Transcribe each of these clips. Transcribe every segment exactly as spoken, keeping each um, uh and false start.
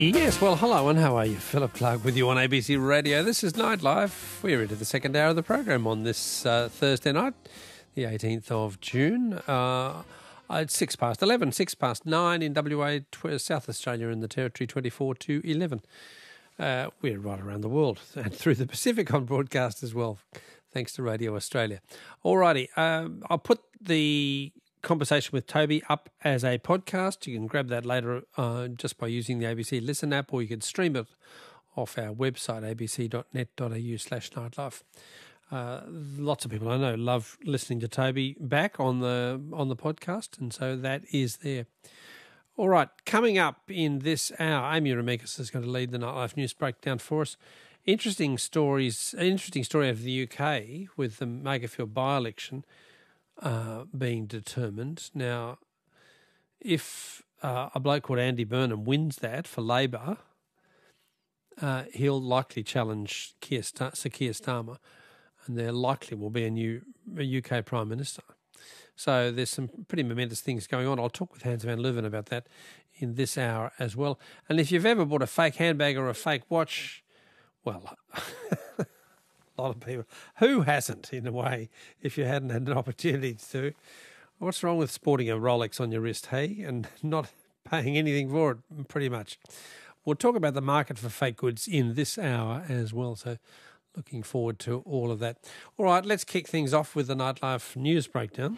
Yes, well, hello and how are you? Philip Clark with you on A B C Radio. This is Nightlife. We're into the second hour of the program on this uh, Thursday night, the eighteenth of June. Uh, it's six past eleven, six past nine in W A, tw- South Australia in the Territory, twenty-four to eleven. Uh, we're right around the world and through the Pacific on broadcast as well, thanks to Radio Australia. Alrighty, um, I'll put the conversation with Toby up as a podcast. You can grab that later uh, just by using the A B C Listen app, or you can stream it off our website, abc.net.au slash nightlife. Uh, lots of people I know love listening to Toby back on the on the podcast, and so that is there. All right, coming up in this hour, Amy Remekas is going to lead the Nightlife News Breakdown for us. Interesting stories, an interesting story of the U K with the Makerfield by-election Uh, being determined. Now, if uh, a bloke called Andy Burnham wins that for Labor, uh, he'll likely challenge Keir Star- Sir Keir Starmer, and there likely will be a new a U K Prime Minister. So there's some pretty momentous things going on. I'll talk with Hans van Leuven about that in this hour as well. And if you've ever bought a fake handbag or a fake watch, well... A lot of people. Who hasn't, in a way, if you hadn't had an opportunity to? What's wrong with sporting a Rolex on your wrist, hey, and not paying anything for it, pretty much? We'll talk about the market for fake goods in this hour as well, so looking forward to all of that. All right, let's kick things off with the Nightlife News Breakdown.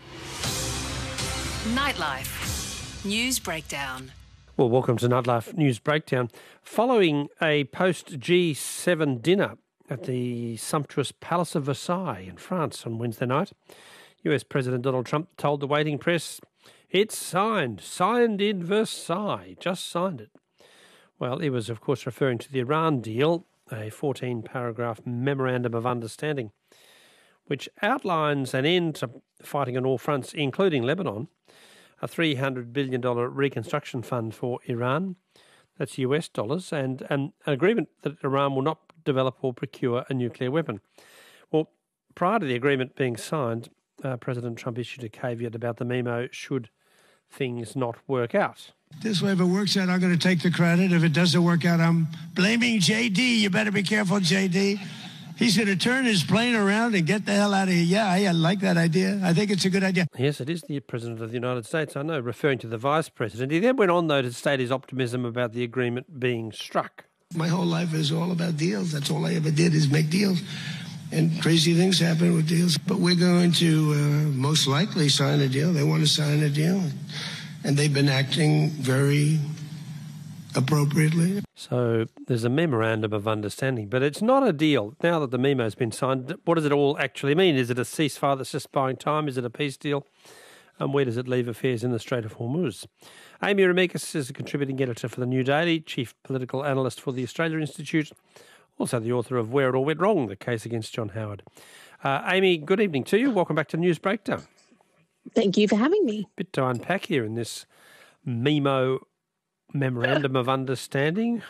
Nightlife News Breakdown. Well, welcome to Nightlife News Breakdown. Following a post-G seven dinner at the sumptuous Palace of Versailles in France on Wednesday night, U S President Donald Trump told the waiting press, "It's signed, signed in Versailles, just signed it." Well, he was, of course, referring to the Iran deal, a fourteen-paragraph memorandum of understanding, which outlines an end to fighting on all fronts, including Lebanon, a three hundred billion dollars reconstruction fund for Iran, that's U S dollars, and an agreement that Iran will not develop or procure a nuclear weapon. Well, prior to the agreement being signed, uh, President Trump issued a caveat about the memo should things not work out. This way, if it works out, I'm going to take the credit. If it doesn't work out, I'm blaming J D. You better be careful, J D. He's going to turn his plane around and get the hell out of here. Yeah, I like that idea. I think it's a good idea. Yes, it is the President of the United States, I know, referring to the Vice President. He then went on, though, to state his optimism about the agreement being struck. My whole life is all about deals. That's all I ever did is make deals. And crazy things happen with deals. But we're going to uh, most likely sign a deal. They want to sign a deal. And they've been acting very appropriately. So there's a memorandum of understanding, but it's not a deal. Now that the memo's been signed, what does it all actually mean? Is it a ceasefire that's just buying time? Is it a peace deal? And where does it leave affairs in the Strait of Hormuz? Amy Remekas is a contributing editor for The New Daily, chief political analyst for the Australia Institute, also the author of Where It All Went Wrong, the case against John Howard. Uh, Amy, good evening to you. Welcome back to News Breakdown. Thank you for having me. Bit to unpack here in this memo memorandum of understanding.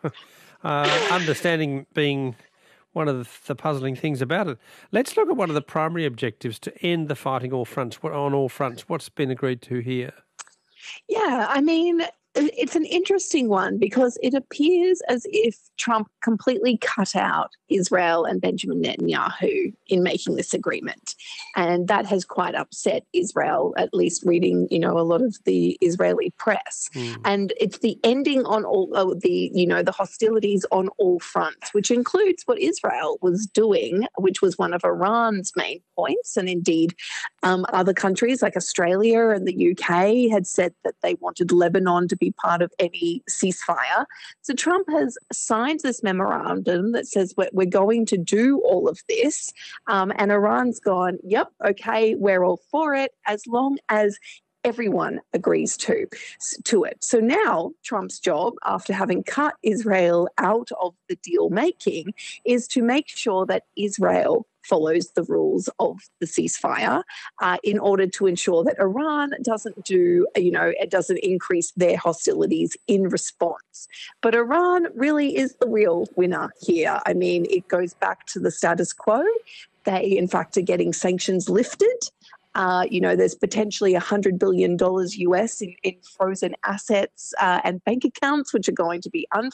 uh, understanding being one of the, the puzzling things about it. Let's look at one of the primary objectives to end the fighting all fronts, on all fronts. What's been agreed to here? Yeah, I mean, it's an interesting one because it appears as if Trump completely cut out Israel and Benjamin Netanyahu in making this agreement. And that has quite upset Israel, at least reading, you know, a lot of the Israeli press. Mm. And it's the ending on all of the, you know, the hostilities on all fronts, which includes what Israel was doing, which was one of Iran's main points. And indeed, um, other countries like Australia and the U K had said that they wanted Lebanon to be part of any ceasefire. So Trump has signed this memorandum that says we're, we're going to do all of this. Um, and Iran's gone, yep, okay, we're all for it, as long as everyone agrees to, to it. So now Trump's job, after having cut Israel out of the deal making, is to make sure that Israel follows the rules of the ceasefire uh, in order to ensure that Iran doesn't do, you know, it doesn't increase their hostilities in response. But Iran really is the real winner here. I mean, it goes back to the status quo. They, in fact, are getting sanctions lifted. Uh, you know, there's potentially one hundred billion dollars U S in, in frozen assets uh, and bank accounts, which are going to be